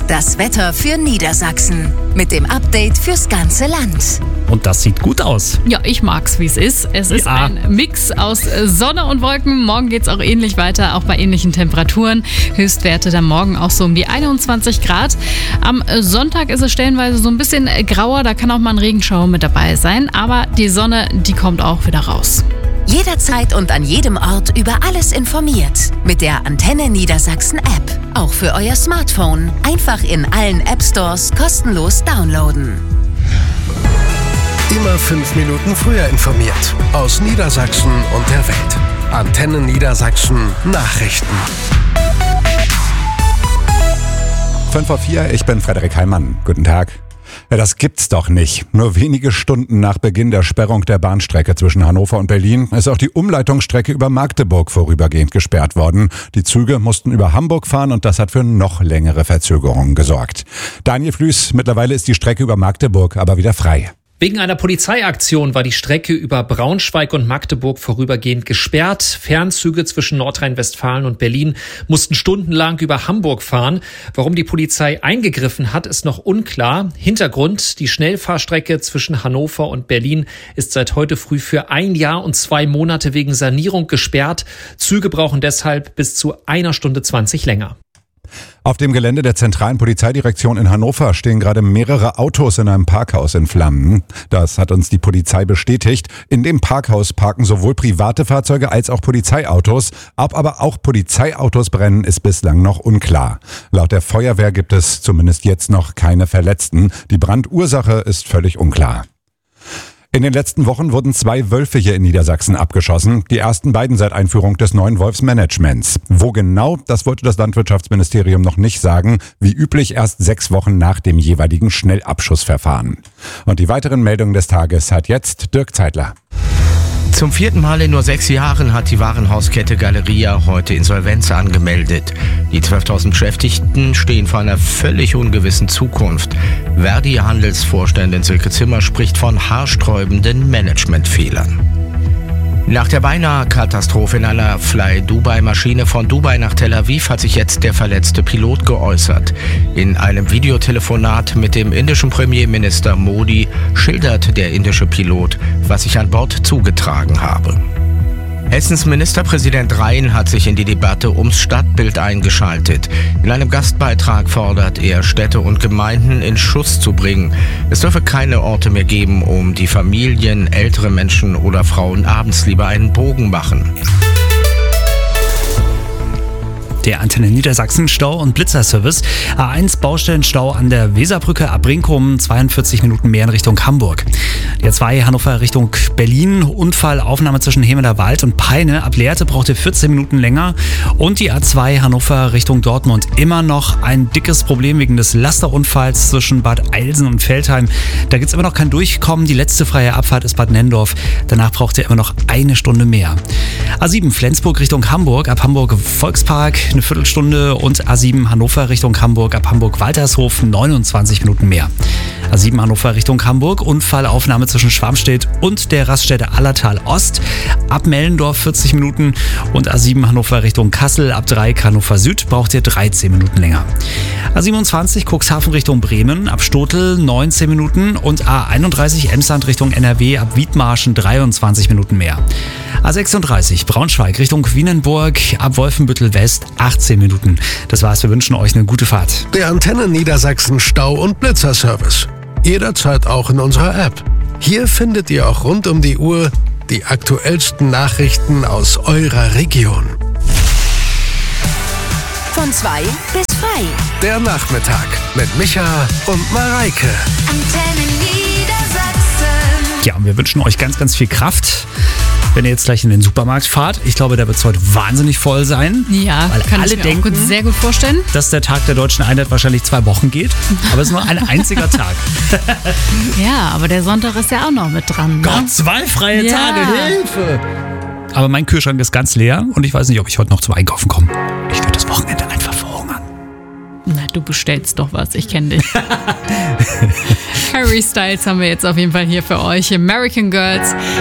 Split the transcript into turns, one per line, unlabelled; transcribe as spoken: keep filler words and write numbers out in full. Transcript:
Das Wetter für Niedersachsen mit dem Update fürs ganze Land.
Und das sieht gut aus.
Ja, ich mag's, wie es ist. Es ist
Ja.
ein Mix aus Sonne und Wolken. Morgen geht's auch ähnlich weiter, auch bei ähnlichen Temperaturen. Höchstwerte dann morgen auch so um die einundzwanzig Grad. Am Sonntag ist es stellenweise so ein bisschen grauer, da kann auch mal ein Regenschauer mit dabei sein. Aber die Sonne, die kommt auch wieder raus.
Jederzeit und an jedem Ort über alles informiert. Mit der Antenne Niedersachsen App. Auch für euer Smartphone. Einfach in allen App Stores kostenlos downloaden.
Immer fünf Minuten früher informiert. Aus Niedersachsen und der Welt. Antenne Niedersachsen Nachrichten.
fünf vor vier, ich bin Frederik Heimann. Guten Tag. Ja, das gibt's doch nicht. Nur wenige Stunden nach Beginn der Sperrung der Bahnstrecke zwischen Hannover und Berlin ist auch die Umleitungsstrecke über Magdeburg vorübergehend gesperrt worden. Die Züge mussten über Hamburg fahren und das hat für noch längere Verzögerungen gesorgt. Daniel Flüß, mittlerweile ist die Strecke über Magdeburg aber wieder frei.
Wegen einer Polizeiaktion war die Strecke über Braunschweig und Magdeburg vorübergehend gesperrt. Fernzüge zwischen Nordrhein-Westfalen und Berlin mussten stundenlang über Hamburg fahren. Warum die Polizei eingegriffen hat, ist noch unklar. Hintergrund: Die Schnellfahrstrecke zwischen Hannover und Berlin ist seit heute früh für ein Jahr und zwei Monate wegen Sanierung gesperrt. Züge brauchen deshalb bis zu einer Stunde zwanzig länger.
Auf dem Gelände der zentralen Polizeidirektion in Hannover stehen gerade mehrere Autos in einem Parkhaus in Flammen. Das hat uns die Polizei bestätigt. In dem Parkhaus parken sowohl private Fahrzeuge als auch Polizeiautos. Ob aber auch Polizeiautos brennen, ist bislang noch unklar. Laut der Feuerwehr gibt es zumindest jetzt noch keine Verletzten. Die Brandursache ist völlig unklar. In den letzten Wochen wurden zwei Wölfe hier in Niedersachsen abgeschossen. Die ersten beiden seit Einführung des neuen Wolfsmanagements. Wo genau, das wollte das Landwirtschaftsministerium noch nicht sagen. Wie üblich erst sechs Wochen nach dem jeweiligen Schnellabschussverfahren. Und die weiteren Meldungen des Tages hat jetzt Dirk Zeitler.
Zum vierten Mal in nur sechs Jahren hat die Warenhauskette Galeria heute Insolvenz angemeldet. Die zwölftausend Beschäftigten stehen vor einer völlig ungewissen Zukunft. Verdi-Handelsvorständin Silke Zimmer spricht von haarsträubenden Managementfehlern. Nach der beinahe Katastrophe in einer Fly-Dubai-Maschine von Dubai nach Tel Aviv hat sich jetzt der verletzte Pilot geäußert. In einem Videotelefonat mit dem indischen Premierminister Modi schildert der indische Pilot, was sich an Bord zugetragen habe. Hessens Ministerpräsident Rhein hat sich in die Debatte ums Stadtbild eingeschaltet. In einem Gastbeitrag fordert er, Städte und Gemeinden in Schuss zu bringen. Es dürfe keine Orte mehr geben, um die Familien, ältere Menschen oder Frauen abends lieber einen Bogen machen.
Der Antenne Niedersachsen Stau- und Blitzerservice. A eins Baustellenstau an der Weserbrücke ab Brinkum, zweiundvierzig Minuten mehr in Richtung Hamburg. Die A zwei Hannover Richtung Berlin, Unfallaufnahme zwischen Hemeler Wald und Peine. Ab Lehrte brauchte vierzehn Minuten länger. Und die A zwei Hannover Richtung Dortmund. Immer noch ein dickes Problem wegen des Lasterunfalls zwischen Bad Eilsen und Veltheim. Da gibt es immer noch kein Durchkommen. Die letzte freie Abfahrt ist Bad Nendorf. Danach braucht ihr immer noch eine Stunde mehr. A sieben Flensburg Richtung Hamburg, ab Hamburg Volkspark eine Viertelstunde und A sieben Hannover Richtung Hamburg, ab Hamburg Waltershof neunundzwanzig Minuten mehr. A sieben Hannover Richtung Hamburg, Unfallaufnahme zwischen Schwarmstedt und der Raststätte Allertal Ost, ab Mellendorf vierzig Minuten und A sieben Hannover Richtung Kassel, ab Dreieck Hannover Süd braucht ihr dreizehn Minuten länger. A siebenundzwanzig Cuxhaven Richtung Bremen, ab Stotel neunzehn Minuten und A einunddreißig Emsland Richtung N R W, ab Wiedmarschen dreiundzwanzig Minuten mehr. A sechsunddreißig Braunschweig Richtung Wienenburg, ab Wolfenbüttel West achtzehn Minuten. Das war's, wir wünschen euch eine gute Fahrt.
Der Antenne Niedersachsen Stau- und Blitzerservice. Jederzeit auch in unserer App. Hier findet ihr auch rund um die Uhr die aktuellsten Nachrichten aus eurer Region.
Von zwei bis frei.
Der Nachmittag mit Micha und Mareike.
Antenne Niedersachsen.
Ja, und wir wünschen euch ganz, ganz viel Kraft, wenn ihr jetzt gleich in den Supermarkt fahrt. Ich glaube, da wird es heute wahnsinnig voll sein.
Ja,
weil
kann
alle
ich mir
denken,
auch gut, sehr gut vorstellen.
dass der Tag der Deutschen Einheit wahrscheinlich zwei Wochen geht. Aber es ist nur ein einziger Tag.
Ja, aber der Sonntag ist ja auch noch mit dran. Ne?
Gott, zwei freie
Ja.
Tage, Hilfe! Aber mein Kühlschrank ist ganz leer und ich weiß nicht, ob ich heute noch zum Einkaufen komme. Ich werde das Wochenende einfach verhungern.
Na, du bestellst doch was, ich kenne dich. Harry Styles haben wir jetzt auf jeden Fall hier für euch. American Girls.